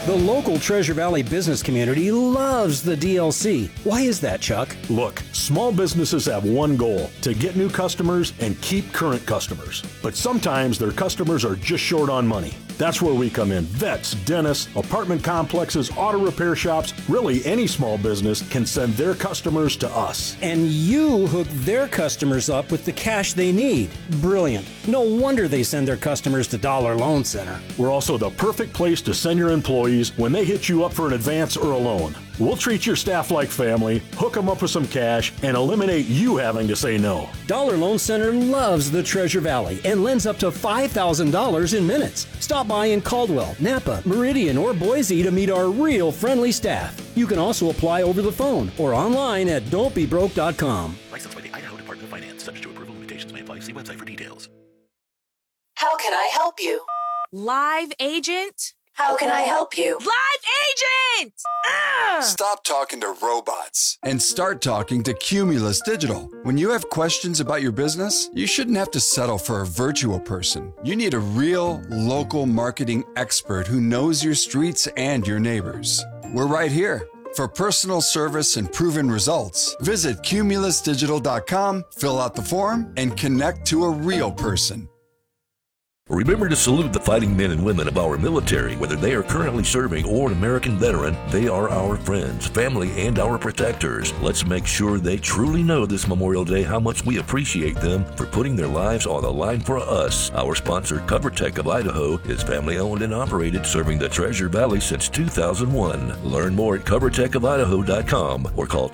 The local Treasure Valley business community loves the DLC. Why is that, Chuck? Look, small businesses have one goal: to get new customers and keep current customers. But sometimes their customers are just short on money. That's where we come in. Vets, dentists, apartment complexes, auto repair shops, really any small business can send their customers to us. And you hook their customers up with the cash they need. Brilliant. No wonder they send their customers to Dollar Loan Center. We're also the perfect place to send your employees when they hit you up for an advance or a loan. We'll treat your staff like family, hook them up with some cash, and eliminate you having to say no. Dollar Loan Center loves the Treasure Valley and lends up to $5,000 in minutes. Stop by in Caldwell, Napa, Meridian, or Boise to meet our real friendly staff. You can also apply over the phone or online at don'tbebroke.com. Licensed by the Idaho Department of Finance. Subject to approval, limitations may apply. See website for details. How can I help you? Live agent? How can I help you? Live agent! Stop talking to robots and start talking to Cumulus Digital. When you have questions about your business, you shouldn't have to settle for a virtual person. You need a real, local marketing expert who knows your streets and your neighbors. We're right here. For personal service and proven results, visit cumulusdigital.com, fill out the form, and connect to a real person. Remember to salute the fighting men and women of our military. Whether they are currently serving or an American veteran, they are our friends, family, and our protectors. Let's make sure they truly know this Memorial Day how much we appreciate them for putting their lives on the line for us. Our sponsor, CoverTech of Idaho, is family-owned and operated, serving the Treasure Valley since 2001. Learn more at covertechofidaho.com or call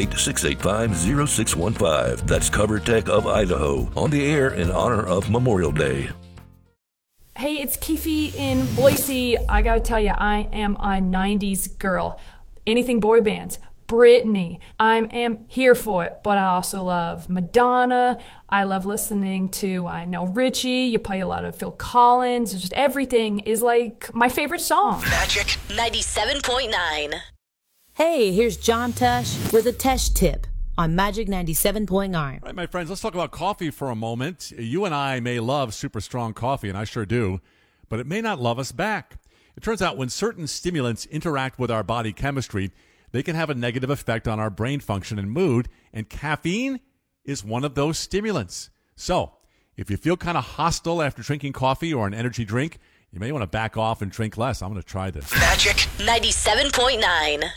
208-685-0615. That's CoverTech of Idaho, on the air in honor of Memorial Day. Hey, it's Keefe in Boise. I gotta tell you, I am a 90s girl. Anything boy bands. Britney. I am here for it, but I also love Madonna. I love listening to, I know, Richie. You play a lot of Phil Collins. Just everything is like my favorite song. Magic 97.9. Hey, here's John Tush with a Tesh tip on Magic 97.9. All right, my friends, let's talk about coffee for a moment. You and I may love super strong coffee, and I sure do, but it may not love us back. It turns out when certain stimulants interact with our body chemistry, they can have a negative effect on our brain function and mood, and caffeine is one of those stimulants. So, if you feel kind of hostile after drinking coffee or an energy drink, you may want to back off and drink less. I'm going to try this. Magic 97.9.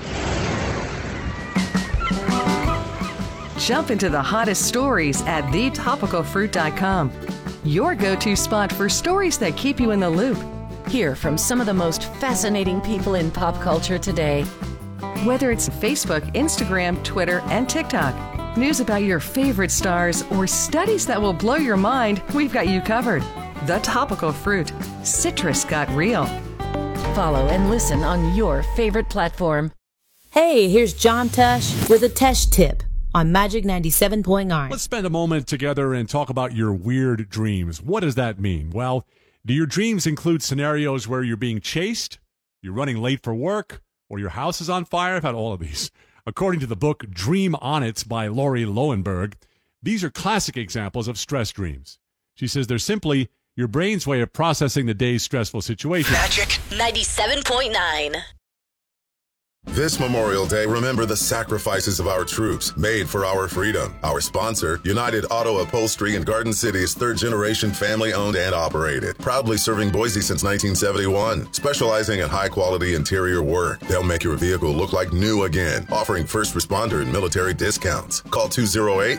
Jump into the hottest stories at thetopicalfruit.com. Your go-to spot for stories that keep you in the loop. Hear from some of the most fascinating people in pop culture today. Whether it's Facebook, Instagram, Twitter, and TikTok, news about your favorite stars, or studies that will blow your mind, we've got you covered. The Topical Fruit. Citrus got real. Follow and listen on your favorite platform. Hey, here's John Tush with a Tesh tip on Magic 97.9. Let's spend a moment together and talk about your weird dreams. What does that mean? Well, do your dreams include scenarios where you're being chased, you're running late for work, or your house is on fire? I've had all of these. According to the book Dream On It by Lori Lowenberg, these are classic examples of stress dreams. She says they're simply your brain's way of processing the day's stressful situation. Magic 97.9. This Memorial Day, remember the sacrifices of our troops made for our freedom. Our sponsor, United Auto Upholstery in Garden City, is third-generation family-owned and operated. Proudly serving Boise since 1971. Specializing in high-quality interior work, they'll make your vehicle look like new again. Offering first responder and military discounts. Call